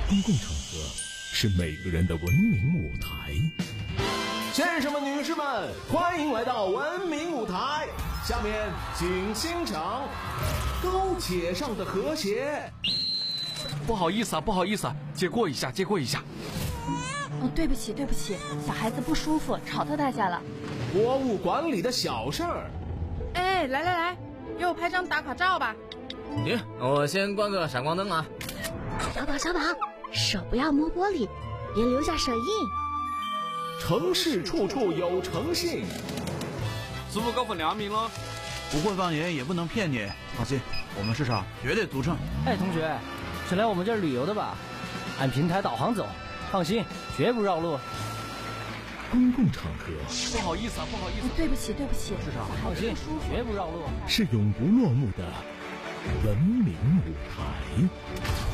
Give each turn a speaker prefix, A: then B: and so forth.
A: 公共场合是每个人的文明舞台。
B: 先生们、女士们，欢迎来到文明舞台。下面请欣赏高且上的和谐。
C: 不好意思啊，借过一下。
D: 哦，对不起，小孩子不舒服，吵到大家了。
B: 国务馆里的小事儿。
E: 哎，来，给我拍张打卡照吧。
F: 行，我先关个闪光灯啊。
D: 小宝，手不要摸玻璃，别留下手印。
B: 城市处处有诚信。
C: 师傅高分2名了。
G: 不会方言也不能骗你，放心，我们市场绝对足称。
H: 哎，同学，是来我们这儿旅游的吧？按平台导航走，放心，绝不绕路。
A: 公共场合
C: 不好意思。
D: 对不起，
H: 市场放心，绝不绕路。
A: 是永不落幕的文明舞台。